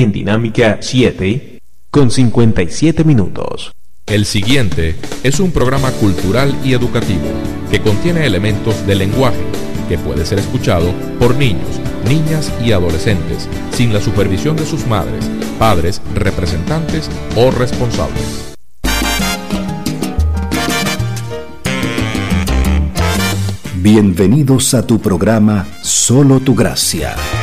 en Dinámica 7 con 57 minutos. El siguiente es un programa cultural y educativo que contiene elementos de lenguaje que puede ser escuchado por niños, niñas y adolescentes sin la supervisión de sus madres, padres, representantes o responsables. Bienvenidos a tu programa Solo tu Gracia.